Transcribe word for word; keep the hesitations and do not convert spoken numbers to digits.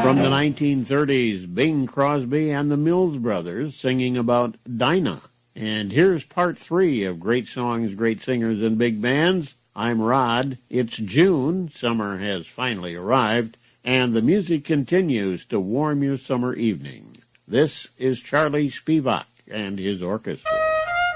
From the nineteen thirties, Bing Crosby and the Mills Brothers singing about Dinah. And here's part three of Great Songs, Great Singers, and Big Bands. I'm Rod. It's June. Summer has finally arrived, and the music continues to warm your summer evening. This is Charlie Spivak and his orchestra.